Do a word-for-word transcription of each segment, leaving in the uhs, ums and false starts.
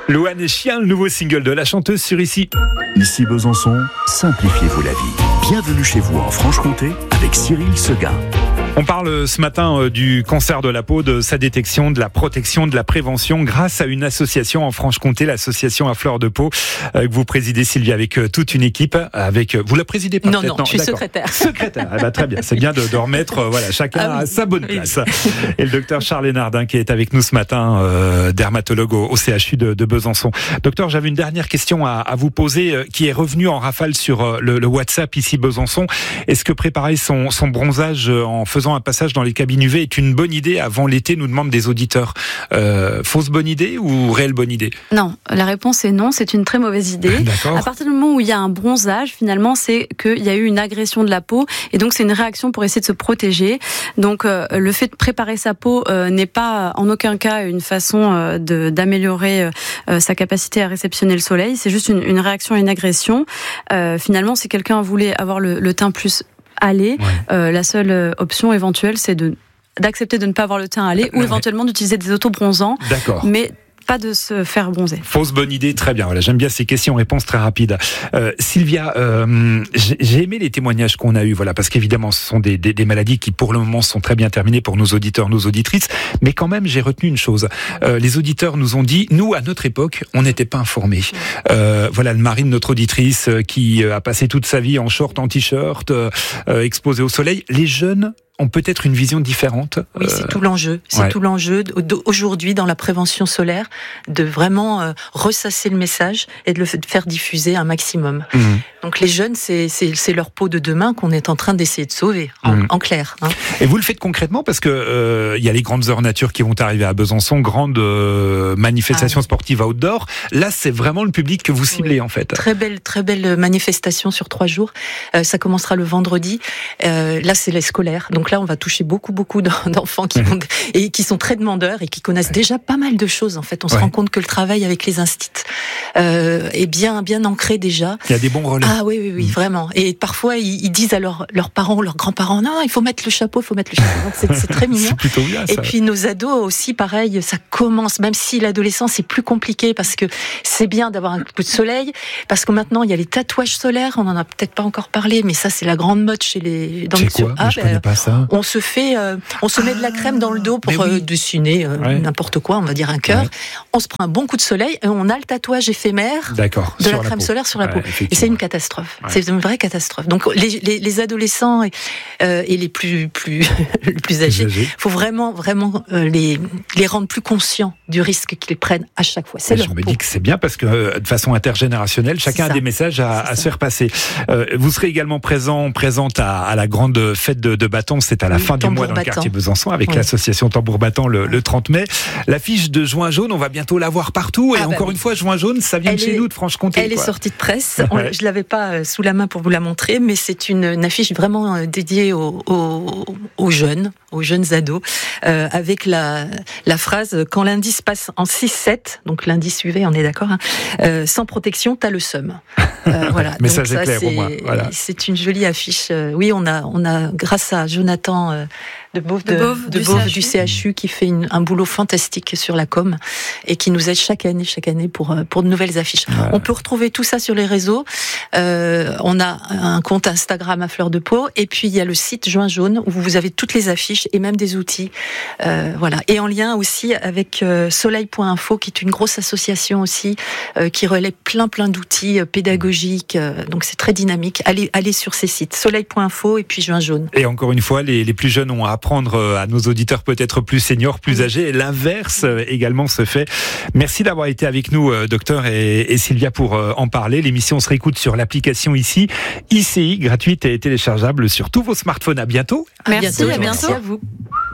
Louane et Chien, le nouveau single de la chanteuse sur Ici. Ici Besançon, simplifiez-vous la vie. Bienvenue chez vous en Franche-Comté avec Cyril Seguin. On parle ce matin du cancer de la peau, de sa détection, de la protection, de la prévention grâce à une association en Franche-Comté, l'association à fleur de peau que vous présidez, Sylvie, avec toute une équipe. Avec vous la présidez pas Non, peut-être, non, non, je suis d'accord. secrétaire. Secrétaire, ah bah, très bien. C'est bien de, de remettre euh, voilà chacun ah oui. à sa bonne place. Et le docteur Charles Hénardin qui est avec nous ce matin, euh, dermatologue au, au C H U de, de Besançon. Docteur, j'avais une dernière question à, à vous poser, euh, qui est revenue en rafale sur euh, le, le WhatsApp ici Besançon. Est-ce que préparer son, son bronzage en faisant un passage dans les cabines U V est une bonne idée avant l'été, nous demandent des auditeurs. Euh, fausse bonne idée ou réelle bonne idée? Non, la réponse est non, c'est une très mauvaise idée. D'accord. À partir du moment où il y a un bronzage, finalement, c'est qu'il y a eu une agression de la peau et donc c'est une réaction pour essayer de se protéger. Donc euh, le fait de préparer sa peau euh, n'est pas en aucun cas une façon euh, de, d'améliorer euh, sa capacité à réceptionner le soleil, c'est juste une, une réaction à une agression. Euh, finalement, si quelqu'un voulait avoir le, le teint plus aller, ouais. euh, la seule option éventuelle, c'est de, d'accepter de ne pas avoir le teint aller ou ouais. éventuellement d'utiliser des autobronzants. D'accord. Mais pas de se faire bronzer. Fausse bonne idée, très bien. Voilà, j'aime bien ces questions-réponses très rapides. Euh, Sylvia, euh, j'ai, j'ai aimé les témoignages qu'on a eus, voilà, parce qu'évidemment, ce sont des, des, des maladies qui, pour le moment, sont très bien terminées pour nos auditeurs, nos auditrices. Mais quand même, j'ai retenu une chose. Euh, les auditeurs nous ont dit, nous, à notre époque, on n'était pas informés. Euh, voilà, le mari de notre auditrice euh, qui a passé toute sa vie en short, en t-shirt, euh, euh, exposé au soleil. Les jeunes ont peut-être une vision différente. Oui, c'est tout l'enjeu. C'est ouais. tout l'enjeu aujourd'hui dans la prévention solaire, de vraiment euh, ressasser le message et de le faire diffuser un maximum. Mmh. Donc les jeunes, c'est, c'est, c'est leur peau de demain qu'on est en train d'essayer de sauver, en, mmh. en clair. Hein. Et vous le faites concrètement parce que euh, il y a les grandes heures nature qui vont arriver à Besançon, grandes euh, manifestations ah, oui. sportives outdoor. Là, c'est vraiment le public que vous ciblez oui. en fait. Très belle, très belle manifestation sur trois jours. Euh, ça commencera le vendredi. Euh, là, c'est les scolaires. Donc Donc là, on va toucher beaucoup, beaucoup d'enfants qui, vont, et qui sont très demandeurs et qui connaissent déjà pas mal de choses. En fait, on se ouais. rend compte que le travail avec les instits euh, est bien, bien ancré déjà. Il y a des bons relais. Ah oui, oui, oui, mmh. vraiment. Et parfois, ils, ils disent à leurs, leurs parents, leurs grands-parents, non, il faut mettre le chapeau, il faut mettre le chapeau. Donc c'est, c'est très mignon. C'est plutôt bien, ça. Et puis nos ados aussi, pareil, ça commence. Même si l'adolescence est plus compliqué parce que c'est bien d'avoir un coup de soleil, parce que maintenant il y a les tatouages solaires. On en a peut-être pas encore parlé, mais ça c'est la grande mode chez les. Dans c'est quoi ah, Je ben, connais pas ça. On se fait, euh, on se ah, met de la crème dans le dos pour oui. euh, dessiner euh, ouais. n'importe quoi, on va dire un cœur. Ouais. On se prend un bon coup de soleil et on a le tatouage éphémère D'accord. de sur la crème la solaire sur la ouais, peau. Et c'est une catastrophe. Ouais. C'est une vraie catastrophe. Donc les, les, les adolescents et, euh, et les plus plus les plus âgés, il faut vraiment vraiment euh, les les rendre plus conscients du risque qu'ils prennent à chaque fois. C'est je leur me peau. dis que c'est bien parce que euh, de façon intergénérationnelle, chacun a des messages à, à se faire passer. Euh, vous serez également présent présente à, à la grande fête de, de Bâton. C'est à la oui, fin du mois dans battant. le quartier Besançon avec oui. l'association Tambour Battant le, le trente mai. L'affiche de Juin Jaune, on va bientôt la voir partout. Et ah, encore bah, une fois, Juin Jaune, ça vient de chez est, nous, de Franche-Comté. Elle quoi. est sortie de presse. On, ouais. Je l'avais pas sous la main pour vous la montrer, mais c'est une, une affiche vraiment dédiée aux, aux, aux jeunes, aux jeunes ados, euh, avec la, la phrase « Quand l'indice passe en six sept », donc l'indice U V, on est d'accord, hein, euh, sans protection, t'as le seum. Euh, voilà. Message donc, ça, est clair c'est, au moins. Voilà. C'est une jolie affiche. Oui, on a, on a grâce à Jonathan euh, de Beauve, de, de, Beauve, de du, Beauve C H U. du C H U qui fait une, un boulot fantastique sur la com et qui nous aide chaque année, chaque année pour pour de nouvelles affiches. Ouais. On peut retrouver tout ça sur les réseaux. Euh, on a un compte Instagram à fleur de peau et puis il y a le site Juin Jaune où vous avez toutes les affiches et même des outils. Euh, voilà. Et en lien aussi avec euh, soleil point info qui est une grosse association aussi euh, qui relaie plein plein d'outils euh, pédagogiques. Euh, donc c'est très dynamique. Allez allez sur ces sites soleil point info et puis Juin Jaune. Et encore une fois, les, les plus jeunes ont à apprendre à nos auditeurs peut-être plus seniors, plus âgés. Et l'inverse également se fait. Merci d'avoir été avec nous, docteur et, et Sylvia, pour en parler. L'émission se réécoute sur l'application ici, I C I, gratuite et téléchargeable sur tous vos smartphones. À bientôt. Merci, à bientôt. À bientôt. Merci à vous.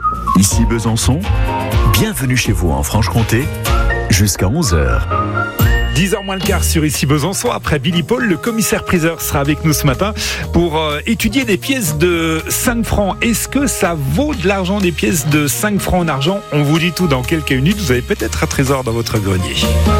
Ici Besançon, bienvenue chez vous en Franche-Comté, jusqu'à onze heures. dix heures moins le quart sur Ici Besançon. Après Billy Paul, le commissaire-priseur sera avec nous ce matin pour euh, étudier des pièces de cinq francs. Est-ce que ça vaut de l'argent, des pièces de cinq francs en argent? On vous dit tout dans quelques minutes. Vous avez peut-être un trésor dans votre grenier.